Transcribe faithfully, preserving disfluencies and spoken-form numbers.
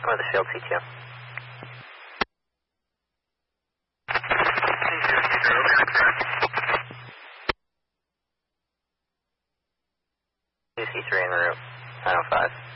Or the field C T O. two C three en route, nine oh five.